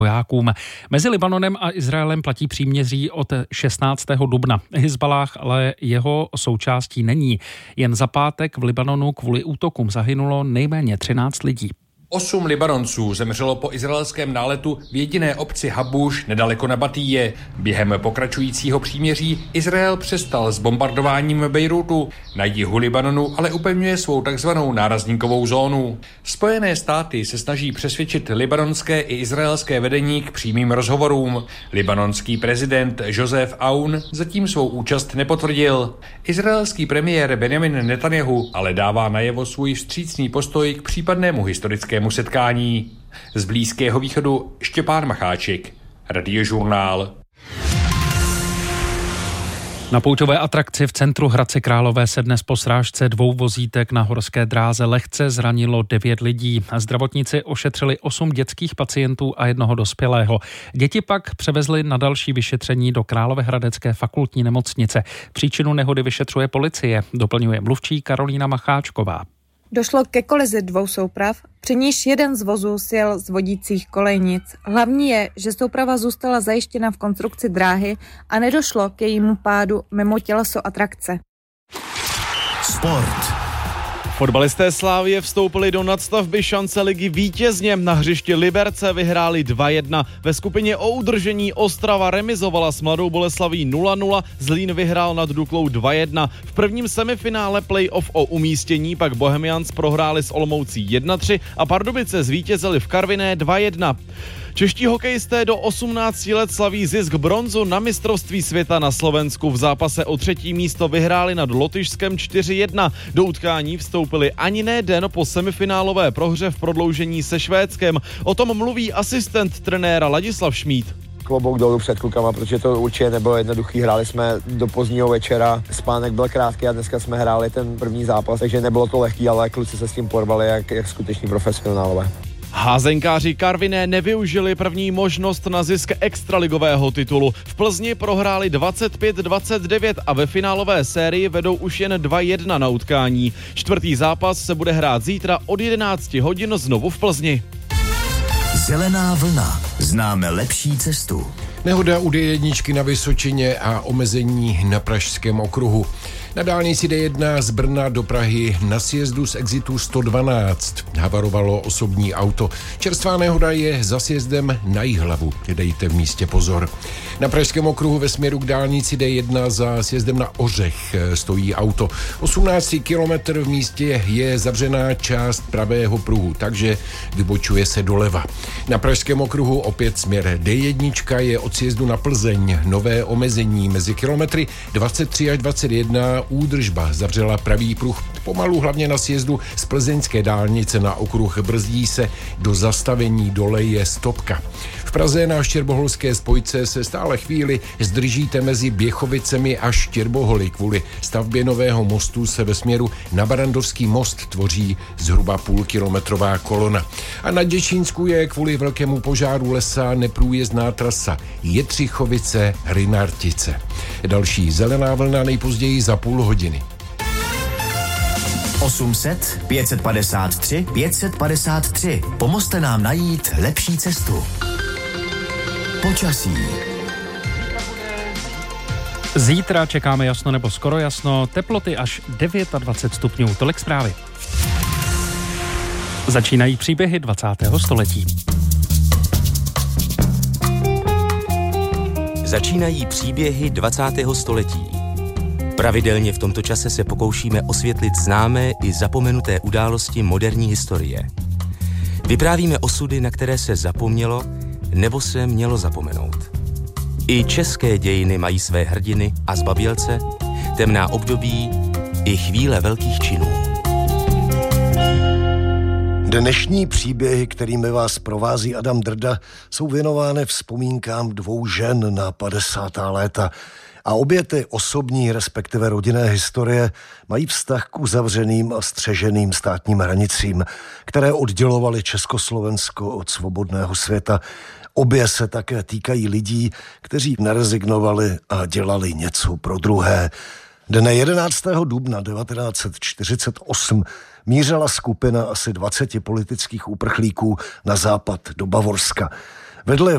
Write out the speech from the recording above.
vojákům. Mezi Libanonem a Izraelem platí příměří od 16. dubna. Hizballáh ale jeho součástí není. Jen za pátek v Libanonu kvůli útokům zahynulo nejméně 13 lidí. 8 Libanonců zemřelo po izraelském náletu v jediné obci Habuš nedaleko Nabatije. Během pokračujícího příměří Izrael přestal s bombardováním Bejrútu. Na jihu Libanonu ale upevňuje svou takzvanou nárazníkovou zónu. Spojené státy se snaží přesvědčit libanonské i izraelské vedení k přímým rozhovorům. Libanonský prezident Joseph Aoun zatím svou účast nepotvrdil. Izraelský premiér Benjamin Netanjahu ale dává najevo svůj vstřícný postoj k případnému historickému setkání. Z Blízkého východu Štěpán Macháček, Radiožurnál. Na pouťové atrakci v centru Hradce Králové se dnes po srážce 2 vozítek na horské dráze lehce zranilo 9 lidí. Zdravotníci ošetřili 8 dětských pacientů a 1 dospělého. Děti pak převezli na další vyšetření do Královéhradecké fakultní nemocnice. Příčinu nehody vyšetřuje policie, doplňuje mluvčí Karolína Macháčková. Došlo ke kolizi 2 souprav, při níž jeden z vozů sjel z vodících kolejnic. Hlavní je, že souprava zůstala zajištěna v konstrukci dráhy a nedošlo k jejímu pádu mimo těleso atrakce. Sport. Fotbalisté Slavie vstoupili do nadstavby šance ligy vítězně. Na hřišti Liberce vyhráli 2-1. Ve skupině o udržení Ostrava remizovala s Mladou Boleslaví 0-0, Zlín vyhrál nad Duklou 2-1. V prvním semifinále play-off o umístění pak Bohemians prohráli s Olomoucí 1-3 a Pardubice zvítězili v Karviné 2-1. Čeští hokejisté do 18 let slaví zisk bronzu na mistrovství světa na Slovensku. V zápase o 3. místo vyhráli nad Lotyšskem 4-1. Do utkání vstoupili ani ne den po semifinálové prohře v prodloužení se Švédskem. O tom mluví asistent trenéra Ladislav Šmíd. Klobouk dolů před klukama, protože to určitě nebylo jednoduchý. Hráli jsme do pozdního večera, spánek byl krátký a dneska jsme hráli ten první zápas, takže nebylo to lehký, ale kluci se s tím porvali jak skuteční profesionálové. Házenkáři Karviné nevyužili první možnost na zisk extraligového titulu. V Plzni prohráli 25-29 a ve finálové sérii vedou už jen 2-1 na utkání. 4. zápas se bude hrát zítra od 11 hodin znovu v Plzni. Zelená vlna. Známe lepší cestu. Nehoda u D1 na Vysočině a omezení na Pražském okruhu. Na dálnici D1 z Brna do Prahy na sjezdu z exitu 112 havarovalo osobní auto. Čerstvá nehoda je za sjezdem na Jihlavu. Dejte v místě pozor. Na Pražském okruhu ve směru k dálnici D1 za sjezdem na Ořech stojí auto. 18 kilometr v místě je zavřená část pravého pruhu, takže vybočuje se doleva. Na Pražském okruhu opět směr D1 je od sjezdu na Plzeň nové omezení mezi kilometry 23 až 21 údržba zavřela pravý pruh pomalu, hlavně na sjezdu z plzeňské dálnice na okruh, brzdí se do zastavení, dole je stopka. V Praze na Štěrboholské spojce se stále chvíli zdržíte mezi Běchovicemi a Štěrboholy. Kvůli stavbě nového mostu se ve směru na Barandovský most tvoří zhruba půlkilometrová kolona. A na Děčínsku je kvůli velkému požáru lesa neprůjezdná trasa Jetřichovice Rynartice. Další zelená vlna nejpozději za půl hodiny. 800 553 553. Pomozte nám najít lepší cestu. Počasí. Zítra čekáme jasno nebo skoro jasno, teploty až 29 stupňů. Tolik zprávy. Začínají příběhy 20. století. Začínají příběhy 20. století. Pravidelně v tomto čase se pokoušíme osvětlit známé i zapomenuté události moderní historie. Vyprávíme osudy, na které se zapomnělo nebo se mělo zapomenout. I české dějiny mají své hrdiny a zbabělce, temná období i chvíle velkých činů. Dnešní příběhy, kterými vás provází Adam Drda, jsou věnovány vzpomínkám 2 žen na 50. léta. A obě ty osobní, respektive rodinné historie mají vztah k uzavřeným a střeženým státním hranicím, které oddělovaly Československo od svobodného světa. Obě se také týkají lidí, kteří nerezignovali a dělali něco pro druhé. Dne 11. dubna 1948 mířila skupina asi 20 politických uprchlíků na západ do Bavorska. Vedle